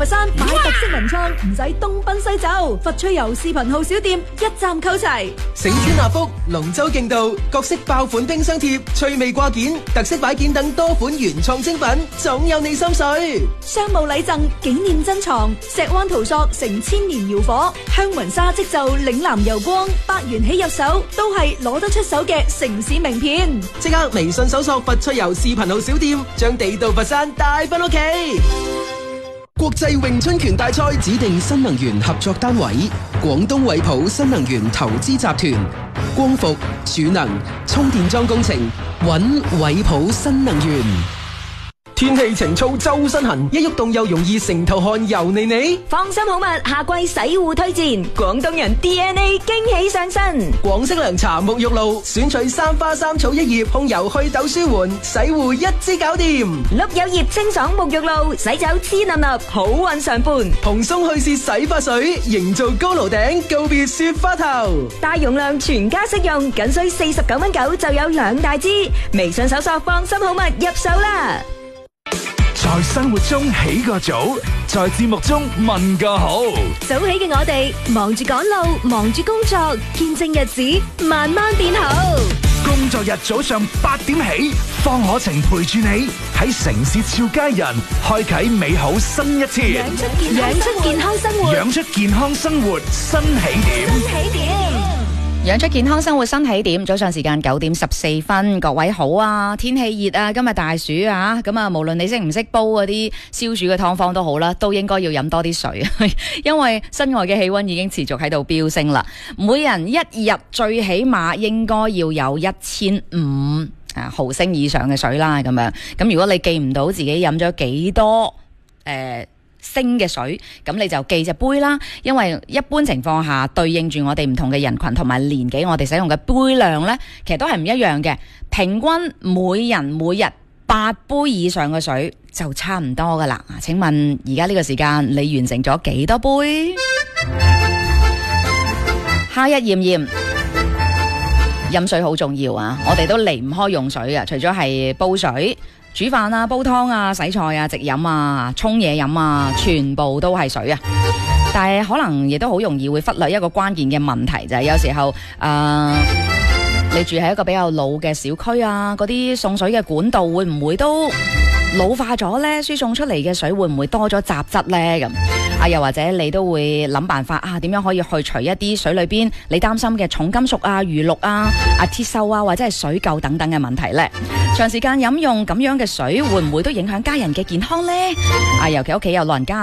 佛山買特色文創，唔使東奔西走。佛趣遊視頻號小店一站購齊。 城村納福、龍舟競渡、各式爆款冰箱貼、趣味掛件、特色擺件等多款原創精品，總有你心水。 商務禮贈、紀念珍藏、石灣陶塑成千年窯火，香雲紗織就嶺南油光，百元起入手都係攞得出手嘅城市名片。 即刻微信搜索佛趣遊視頻號小店，將地道佛山帶返屋企。國際詠春拳大賽指定新能源合作單位：廣東惠普新能源投資集團。光伏、儲能、充電樁工程，揾惠普新能源。天氣晴燥周身痕，一喐動又容易成頭汗油膩膩。 放心好物，夏季洗護推薦，廣東人 DNA 驚喜上身。 廣式涼茶沐浴露，選取三花三草一葉，控油去痘舒緩，洗護一支搞掂。 綠柚葉清爽沐浴露，洗走黐粒粒，好運常伴。 蓬鬆去屑洗髮水，營造高樓頂，告別雪花頭。 大容量全家適用，僅需49.9就有2大支。微信搜索放心好物入手啦。 在生活中起個早，在節目中問個好。 早起嘅我哋，忙住趕路，忙住工作，見證日子慢慢變好。 工作日早上8點起，方可晴陪住你喺城市俏佳人，開啟美好新一天。 養出健康生活， 養出健康生活新起點。 養出健康生活新起點，早上時間9點14分，各位好啊！天氣熱啊，今日大暑啊，咁啊，無論你識唔識煲嗰啲消暑嘅湯方都好啦，都應該要飲多啲水，因為室外嘅氣溫已經持續喺度飆升啦。每人一日最起碼應該要有1500毫升以上嘅水啦，咁樣。咁如果你記唔到自己飲咗幾多升嘅水，咁你就記隻杯啦，因為一般情況下對應住我哋唔同嘅人群同埋年紀，我哋使用嘅杯量呢，其實都係唔一樣嘅。平均每人每日8杯以上嘅水就差唔多噶啦。請問而家呢個時間你完成咗幾多杯？夏日炎炎，飲水好重要啊！我哋都離唔開用水嘅，除咗係煲水、煮飯啊、煲湯啊、洗菜啊、直飲啊、沖嘢飲啊，全部都係水啊！但係可能亦都好容易會忽略一個關鍵嘅問題，就係有時候你住喺一個比較老嘅小區啊，嗰啲送水嘅管道會唔會都老化咗呢？輸送出嚟嘅水會唔會多咗雜質呢？咁又或者你都會諗辦法點樣可以去除一啲水裏邊你擔心嘅重金屬啊、餘氯啊、鐵鏽啊，或者係水垢等等嘅問題呢？長時間飲用咁樣嘅水會唔會都影響家人嘅健康呢？尤其屋企有老人家